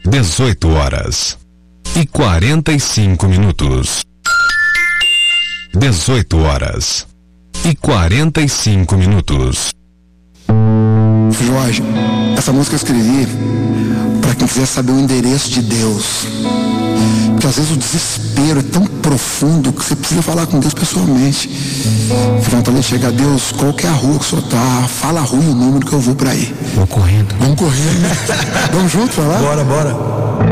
18h45. 18h45. Jorge, essa música eu escrevi para quem quiser saber o endereço de Deus. Porque às vezes o desespero é tão profundo que você precisa falar com Deus pessoalmente. Você vai poder chegar a Deus, qual que é a rua que o senhor tá? Fala a rua e o número que eu vou para aí. Vamos correndo. Vamos correndo. Vamos juntos, vai lá? Bora.